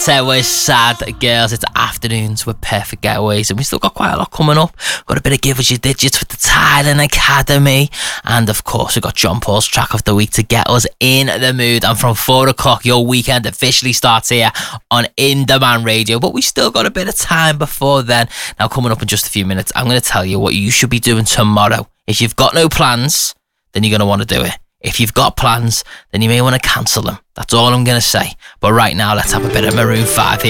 So we're sad, girls. It's afternoons with perfect getaways, and we still got quite a lot coming up. Got a bit of give us your digits with the Thailand Academy, and of course we've got John Paul's track of the week to get us in the mood. And from 4 o'clock, your weekend officially starts here on In Demand Radio. But we still got a bit of time before then. Now, coming up in just a few minutes, I'm going to tell you what you should be doing tomorrow. If you've got no plans, then you're going to want to do it. If you've got plans, then you may want to cancel them. That's all I'm going to say. But right now, let's have a bit of Maroon 5 here.